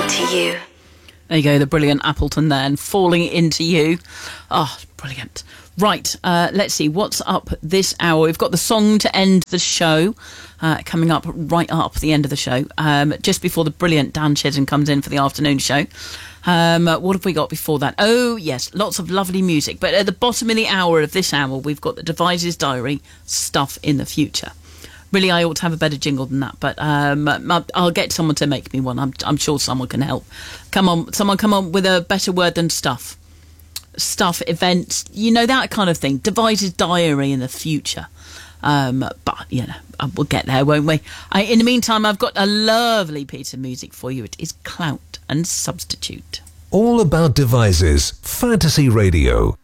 into you. There you go, the brilliant Appleton there, and Falling Into You. Oh, brilliant. Right, let's see, what's up this hour? We've got the song to end the show, coming up right up the end of the show, just before the brilliant Dan Chidden comes in for the afternoon show. What have we got before that? Oh, yes, lots of lovely music. But at the bottom of the hour of this hour, we've got the Devices Diary, Stuff in the Future. Really, I ought to have a better jingle than that, but I'll get someone to make me one. I'm sure someone can help. Come on with a better word than stuff. Stuff, events, you know, that kind of thing. Devices Diary in the future. But, you know, we'll get there, won't we? In the meantime, I've got a lovely piece of music for you. It is Clout and Substitute. All about devices. Fantasy Radio.